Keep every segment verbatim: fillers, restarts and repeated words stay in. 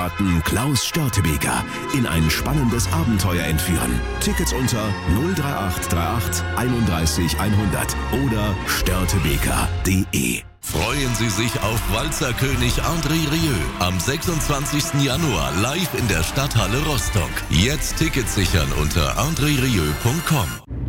Experten Klaus Störtebeker in ein spannendes Abenteuer entführen. Tickets unter null drei acht drei acht einunddreißig hundert oder störtebeker punkt de. Freuen Sie sich auf Walzerkönig André Rieu am sechsundzwanzigsten Januar live in der Stadthalle Rostock. Jetzt Tickets sichern unter andre rieu punkt com.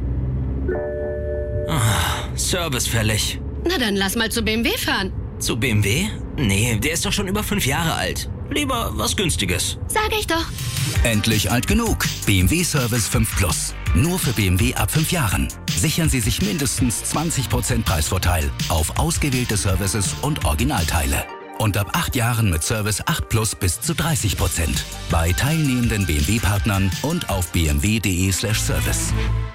Ah, Service fällig. Na dann lass mal zu B M W fahren. Zu B M W? Nee, der ist doch schon über fünf Jahre alt. Lieber was Günstiges. Sag ich doch. Endlich alt genug. B M W Service fünf Plus. Nur für B M W ab fünf Jahren. Sichern Sie sich mindestens zwanzig Prozent Preisvorteil auf ausgewählte Services und Originalteile. Und ab acht Jahren mit Service acht Plus bis zu dreißig Prozent. Bei teilnehmenden B M W-Partnern und auf b m w punkt de slash service.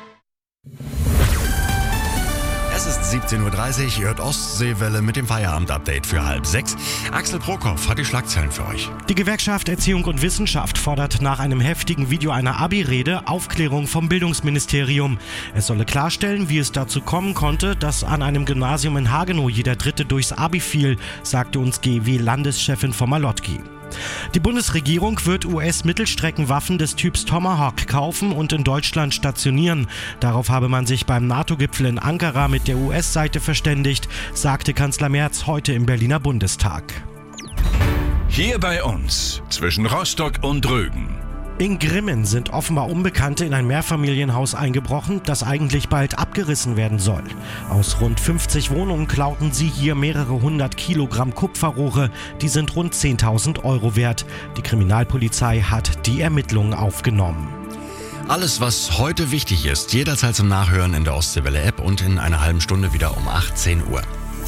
Es ist siebzehn Uhr dreißig, ihr hört Ostseewelle mit dem Feierabend-Update für halb sechs. Axel Prokop hat die Schlagzeilen für euch. Die Gewerkschaft Erziehung und Wissenschaft fordert nach einem heftigen Video einer Abi-Rede Aufklärung vom Bildungsministerium. Es solle klarstellen, wie es dazu kommen konnte, dass an einem Gymnasium in Hagenow jeder Dritte durchs Abi fiel, sagte uns G W-Landeschefin von Malotki. Die Bundesregierung wird U S-Mittelstreckenwaffen des Typs Tomahawk kaufen und in Deutschland stationieren. Darauf habe man sich beim NATO-Gipfel in Ankara mit der U S-Seite verständigt, sagte Kanzler Merz heute im Berliner Bundestag. Hier bei uns, zwischen Rostock und Rügen. In Grimmen sind offenbar Unbekannte in ein Mehrfamilienhaus eingebrochen, das eigentlich bald abgerissen werden soll. Aus rund fünfzig Wohnungen klauten sie hier mehrere hundert Kilogramm Kupferrohre. Die sind rund zehntausend Euro wert. Die Kriminalpolizei hat die Ermittlungen aufgenommen. Alles, was heute wichtig ist, jederzeit zum Nachhören in der Ostseewelle-App und in einer halben Stunde wieder um achtzehn Uhr.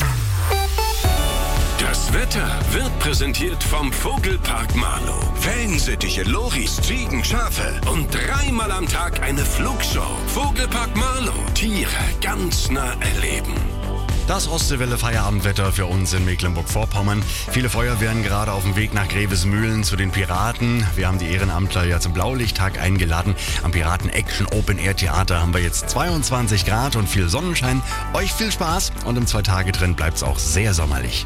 Das Wetter wird präsentiert vom Vogelpark Marlow. Wellensittiche, Loris, Ziegen, Schafe und dreimal am Tag eine Flugshow. Vogelpark Marlow. Tiere ganz nah erleben. Das Ostseewelle-Feierabendwetter für uns in Mecklenburg-Vorpommern. Viele Feuerwehren gerade auf dem Weg nach Grevesmühlen zu den Piraten. Wir haben die Ehrenamtler ja zum Blaulichttag eingeladen. Am Piraten-Action-Open-Air-Theater haben wir jetzt zweiundzwanzig Grad und viel Sonnenschein. Euch viel Spaß und im Zwei-Tage-Trend bleibt es auch sehr sommerlich.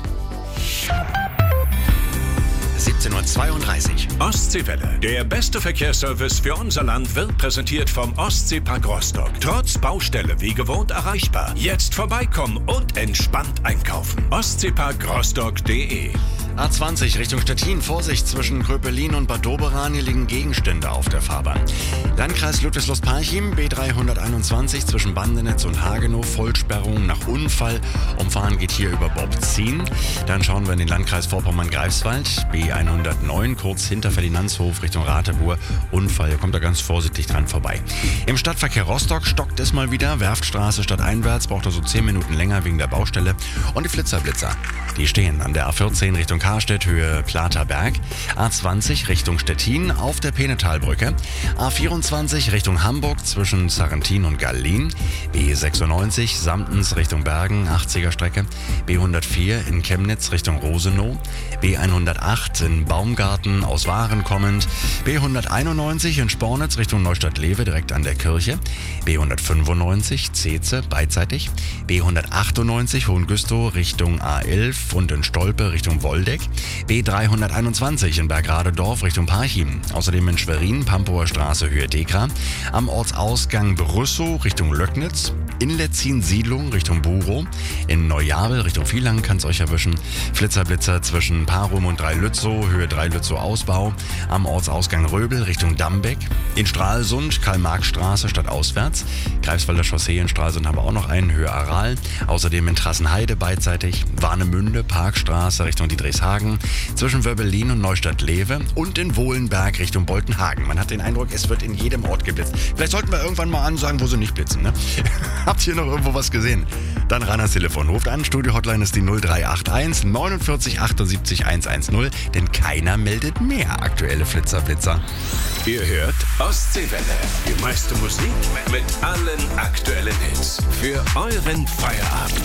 siebzehn Uhr zweiunddreißig. Ostseewelle. Der beste Verkehrsservice für unser Land wird präsentiert vom Ostseepark Rostock. Trotz Baustelle wie gewohnt erreichbar. Jetzt vorbeikommen und entspannt einkaufen. ostseepark rostock punkt de. A zwanzig Richtung Stettin. Vorsicht, zwischen Kröpelin und Bad Doberan. Hier liegen Gegenstände auf der Fahrbahn. Landkreis Ludwigslust-Parchim, B dreihunderteinundzwanzig zwischen Bandenetz und Hagenow. Vollsperrung nach Unfall. Umfahren geht hier über Bobzien. Dann schauen wir in den Landkreis Vorpommern-Greifswald. B hundertneun, kurz hinter Ferdinandshof Richtung Rateburg. Unfall, hier kommt er ganz vorsichtig dran vorbei. Im Stadtverkehr Rostock stockt es mal wieder. Werftstraße stadteinwärts, braucht er so zehn Minuten länger wegen der Baustelle. Und die Flitzer-Blitzer, die stehen an der A vierzehn Richtung Karstedt, Höhe Platerberg. A zwanzig Richtung Stettin auf der Penetalbrücke. A vierundzwanzig Richtung Hamburg zwischen Sarrentin und Gallin. B sechsundneunzig Samtens Richtung Bergen, achtziger Strecke. B hundertvier in Chemnitz Richtung Rosenow. B hundertacht in Baumgarten aus Waren kommend. B hunderteinundneunzig in Spornitz Richtung Neustadt-Lewe direkt an der Kirche. B hundertfünfundneunzig Zeze beidseitig. B hundertachtundneunzig Hohengüstow Richtung A elf und in Stolpe Richtung Woldeck. B dreihunderteinundzwanzig in Bergrade-Dorf Richtung Parchim. Außerdem in Schwerin, Pampower Straße, Höhe Dekra. Am Ortsausgang Brüssow Richtung Löcknitz. In Letzin-Siedlung Richtung Burow. In Neujabel Richtung Vielang kann es euch erwischen. Flitzer-Blitzer zwischen Parum und Dreilützow, Höhe Dreilützow Ausbau. Am Ortsausgang Röbel Richtung Dambeck. In Stralsund, Karl-Marx-Straße stadtauswärts. Greifswalder Chaussee in Stralsund haben wir auch noch einen, Höhe Aral. Außerdem in Trassenheide beidseitig. Warnemünde, Parkstraße Richtung Diedrichshagen. Zwischen Wöbbelin und Neustadt-Lewe. Und in Wohlenberg Richtung Boltenhagen. Man hat den Eindruck, es wird in jedem Ort geblitzt. Vielleicht sollten wir irgendwann mal ansagen, wo sie nicht blitzen, ne? Habt ihr noch irgendwo was gesehen? Dann ran ans Telefon. Ruft an, Studio-Hotline ist die null drei acht eins neunundvierzig achtundsiebzig hundertzehn, denn keiner meldet mehr aktuelle Flitzer-Blitzer. Ihr hört Ostseewelle. Die meiste Musik mit allen aktuellen Hits. Für euren Feierabend.